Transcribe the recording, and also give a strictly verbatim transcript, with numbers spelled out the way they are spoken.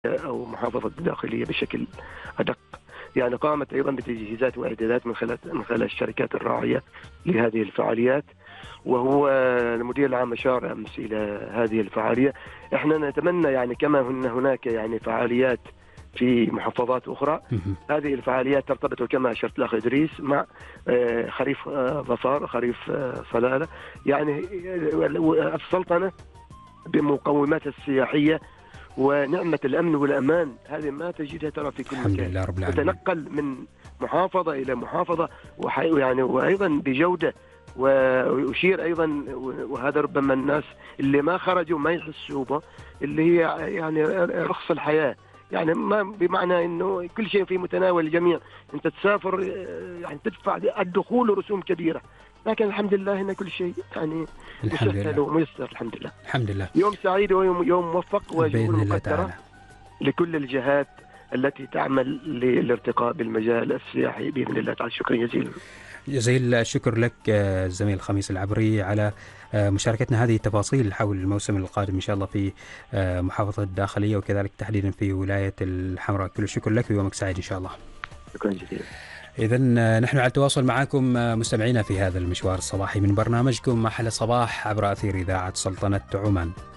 أو محافظة الداخلية بشكل أدق. يعني قامت أيضا بتجهيزات وإعدادات من خلال من خلال الشركات الراعية لهذه الفعاليات، وهو المدير العام أشار أمس إلى هذه الفعالية. احنا نتمنى يعني كما هن هناك يعني فعاليات في محافظات أخرى، هذه الفعاليات ترتبط كما أشرت الأخ إدريس مع خريف ظفار، خريف صلالة، يعني السلطنة بمقوماتها السياحية ونعمة الأمن والأمان، هذه ما تجدها ترى في كل مكان. الحمد لله رب العالمين. تتنقل من محافظة إلى محافظة يعني وأيضا بجودة. وأشير أيضا، وهذا ربما الناس اللي ما خرجوا ما يحسوا به، اللي هي يعني رخص الحياة، يعني ما بمعنى إنه كل شيء في متناول الجميع. أنت تسافر يعني تدفع الدخول رسوم كبيرة، لكن الحمد لله هنا كل شيء يعني مسهل وميسر الحمد لله. الحمد لله. يوم سعيد ويوم يوم موفق بإذن الله تعالى لكل الجهات التي تعمل للارتقاء بالمجال السياحي بإذن الله تعالى. شكرا جزيلا. جزيل الشكر لك الزميل خميس العبري على مشاركتنا هذه التفاصيل حول الموسم القادم إن شاء الله في محافظة الداخلية وكذلك تحديدا في ولاية الحمراء. كل الشكر لك ويومك سعيد إن شاء الله. شكرا جزيلا. إذن نحن على التواصل معكم مستمعينا في هذا المشوار الصباحي من برنامجكم محل الصباح عبر أثير إذاعة سلطنة عمان.